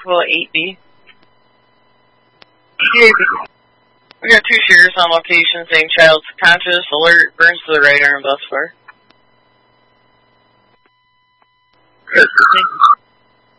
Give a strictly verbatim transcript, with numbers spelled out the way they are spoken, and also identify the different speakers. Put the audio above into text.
Speaker 1: Buffalo eight B. We got two shooters on location, same child's conscious, alert, burns to the right arm thus far.